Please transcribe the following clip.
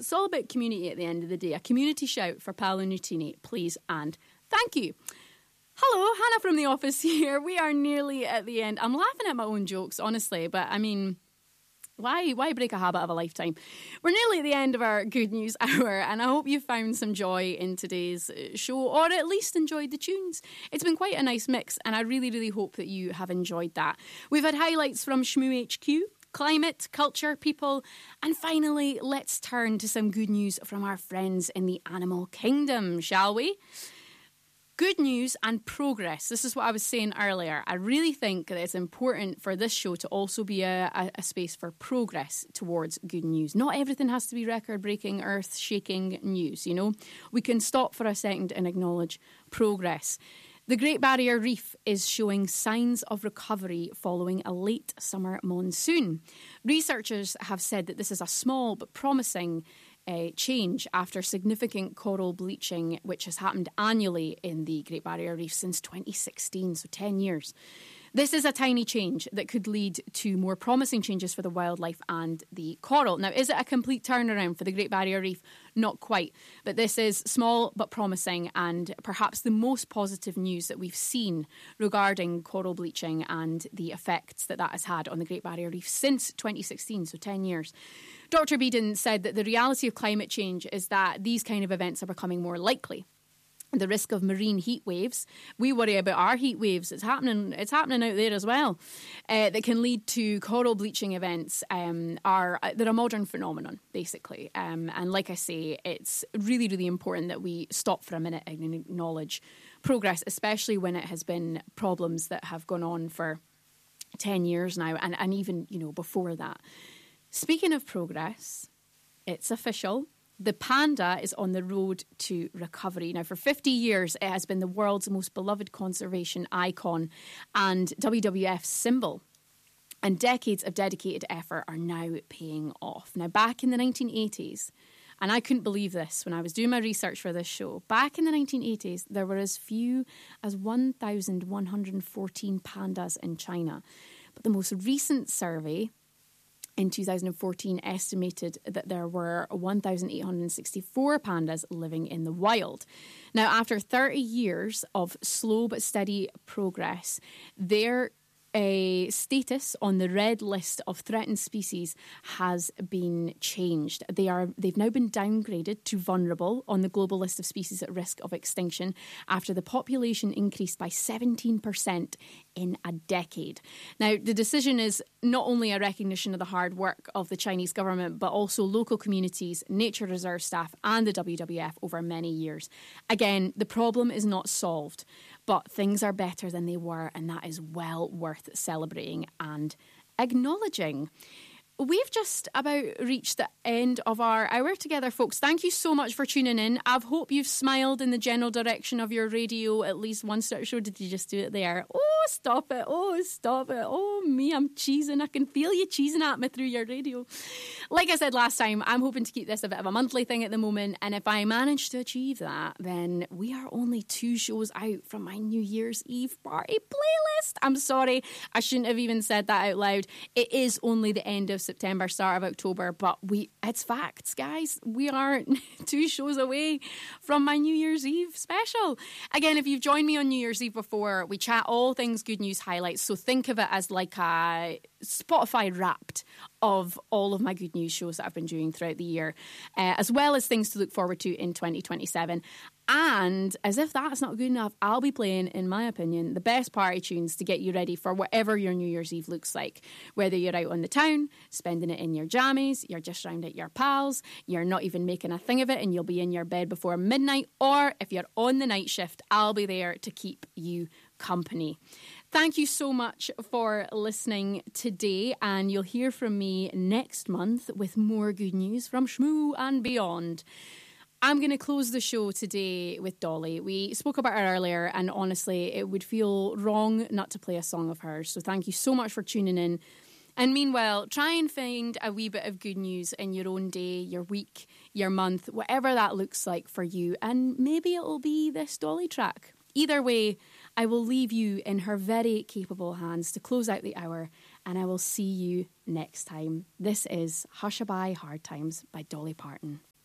It's all about community at the end of the day. A community shout for Paolo Nutini, please and thank you. Hello, Hannah from the office here. We are nearly at the end. I'm laughing at my own jokes, honestly, but I mean, why break a habit of a lifetime? We're nearly at the end of our Good News Hour, and I hope you found some joy in today's show, or at least enjoyed the tunes. It's been quite a nice mix, and I really, really hope that you have enjoyed that. We've had highlights from Shmoo HQ, climate, culture, people, and finally, let's turn to some good news from our friends in the animal kingdom, shall we? Good news and progress. This is what I was saying earlier. I really think that it's important for this show to also be a space for progress towards good news. Not everything has to be record-breaking, earth-shaking news, you know. We can stop for a second and acknowledge progress. The Great Barrier Reef is showing signs of recovery following a late summer monsoon. Researchers have said that this is a small but promising change after significant coral bleaching, which has happened annually in the Great Barrier Reef since 2016, so 10 years. This is a tiny change that could lead to more promising changes for the wildlife and the coral. Now, is it a complete turnaround for the Great Barrier Reef? Not quite. But this is small but promising, and perhaps the most positive news that we've seen regarding coral bleaching and the effects that has had on the Great Barrier Reef since 2016, so 10 years. Dr. Beedon said that the reality of climate change is that these kind of events are becoming more likely. The risk of marine heat waves. We worry about our heat waves. It's happening out there as well. That can lead to coral bleaching events. They're a modern phenomenon, basically. And like I say, it's really, really important that we stop for a minute and acknowledge progress, especially when it has been problems that have gone on for 10 years now, and even, you know, before that. Speaking of progress, it's official. The panda is on the road to recovery. Now, for 50 years, it has been the world's most beloved conservation icon and WWF symbol. And decades of dedicated effort are now paying off. Now, back in the 1980s, and I couldn't believe this when I was doing my research for this show, back in the 1980s, there were as few as 1,114 pandas in China. But the most recent survey in 2014 estimated that there were 1,864 pandas living in the wild. Now, after 30 years of slow but steady progress, their status on the red list of threatened species has been changed. They've now been downgraded to vulnerable on the global list of species at risk of extinction after the population increased by 17% in a decade. Now, the decision is not only a recognition of the hard work of the Chinese government, but also local communities, nature reserve staff and the WWF over many years. Again, the problem is not solved, but things are better than they were, and that is well worth celebrating and acknowledging. We've just about reached the end of our hour together, folks. Thank you so much for tuning in. I hope you've smiled in the general direction of your radio at least once. Show, did you just do it there? Oh, stop it. Oh, stop it. Oh, me, I'm cheesing. I can feel you cheesing at me through your radio. Like I said last time, I'm hoping to keep this a bit of a monthly thing at the moment. And if I manage to achieve that, then we are only 2 shows out from my New Year's Eve party playlist. I'm sorry. I shouldn't have even said that out loud. It is only the end of September, start of October, but it's facts, guys. We are 2 shows away from my New Year's Eve special. Again, if you've joined me on New Year's Eve before, we chat all things good news highlights, so think of it as like a Spotify Wrapped of all of my good news shows that I've been doing throughout the year, as well as things to look forward to in 2027. And as if that's not good enough, I'll be playing, in my opinion, the best party tunes to get you ready for whatever your New Year's Eve looks like. Whether you're out on the town, spending it in your jammies, you're just round at your pals, you're not even making a thing of it and you'll be in your bed before midnight, or if you're on the night shift, I'll be there to keep you company. Thank you so much for listening today, and you'll hear from me next month with more good news from Shmoo and beyond. I'm going to close the show today with Dolly. We spoke about her earlier, and honestly, it would feel wrong not to play a song of hers. So thank you so much for tuning in. And meanwhile, try and find a wee bit of good news in your own day, your week, your month, whatever that looks like for you. And maybe it'll be this Dolly track. Either way, I will leave you in her very capable hands to close out the hour and I will see you next time. This is Hushabye Hard Times by Dolly Parton.